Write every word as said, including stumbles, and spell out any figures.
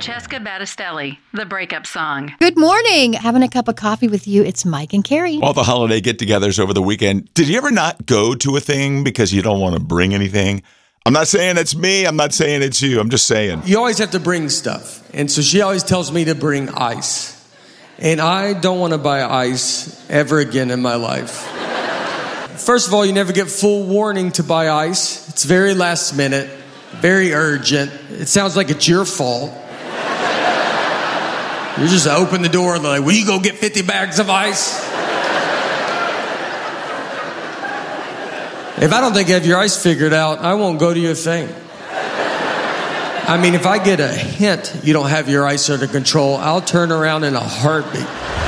Francesca Battistelli, The Breakup Song. Good morning. Having a cup of coffee with you. It's Mike and Carrie. All the holiday get-togethers over the weekend. Did you ever not go to a thing because you don't want to bring anything? I'm not saying it's me. I'm not saying it's you. I'm just saying. You always have to bring stuff. And so she always tells me to bring ice. And I don't want to buy ice ever again in my life. First of all, you never get full warning to buy ice. It's very last minute, very urgent. It sounds like it's your fault. You just open the door and they're like, will you go get fifty bags of ice? If I don't think you have your ice figured out, I won't go to your thing. I mean, if I get a hint you don't have your ice under control, I'll turn around in a heartbeat.